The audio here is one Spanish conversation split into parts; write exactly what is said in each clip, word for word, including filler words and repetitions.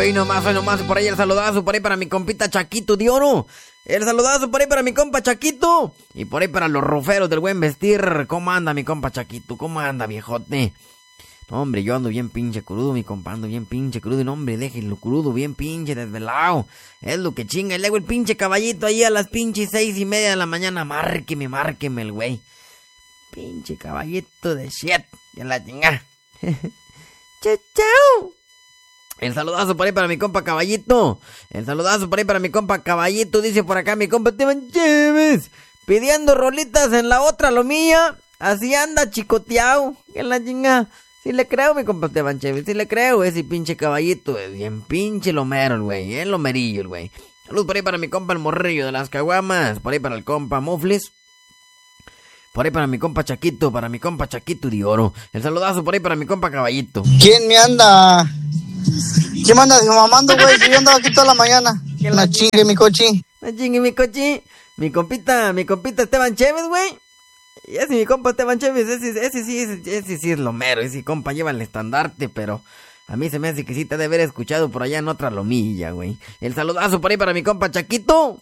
Hoy nomás, hoy nomás, por ahí el saludazo, por ahí para mi compita Chaquito de Oro. El saludazo por ahí para mi compa Chaquito. Y por ahí para los ruferos del buen vestir. ¿Cómo anda mi compa Chaquito? ¿Cómo anda, viejote? No, hombre, yo ando bien pinche crudo, mi compa, ando bien pinche crudo. Y no, hombre, déjenlo crudo, bien pinche desvelado. Es lo que chinga. Y luego el pinche caballito ahí a las pinches seis y media de la mañana. Márqueme, márqueme el güey. Pinche caballito de shit. Y a la chingada. Chao, chao. El saludazo por ahí para mi compa Caballito. El saludazo por ahí para mi compa Caballito. Dice por acá mi compa Esteban Chévez. Pidiendo rolitas en la otra lomilla. Así anda chicoteado. En la chinga. Si le creo mi compa Esteban Chévez. Si le creo. Ese pinche Caballito es bien pinche lomero el güey. El lomerillo el güey. Saludos por ahí para mi compa el morrillo de las caguamas. Por ahí para el compa Mufles. Por ahí para mi compa Chaquito. Para mi compa Chaquito de Oro. El saludazo por ahí para mi compa Caballito. ¿Quién me anda? ¿Quién me anda mamando, güey? Si yo andaba aquí toda la mañana. La chingue mi cochi. La chingue mi cochi. Mi compita, mi compita Esteban Chévez, güey. Y ese mi compa Esteban Chévez, ese, ese sí, ese, ese sí es lomero. Ese compa lleva el estandarte, pero a mí se me hace que sí te debe haber escuchado por allá en otra lomilla, güey. El saludazo por ahí para mi compa Chaquito.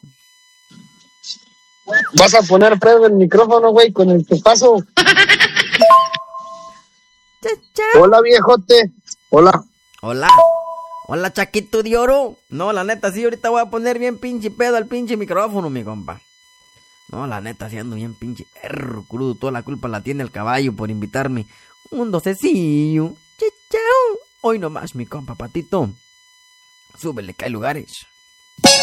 Vas a poner Fredo el micrófono, güey, con el que paso. Hola, viejote. Hola. Hola. Hola, Chaquito de Oro. No, la neta, sí, ahorita voy a poner bien pinche pedo al pinche micrófono, mi compa. No, la neta, sí ando bien pinche perro crudo. Toda la culpa la tiene el caballo por invitarme un docecillo. Chao, chao. Hoy nomás, mi compa Patito. Súbele que hay lugares.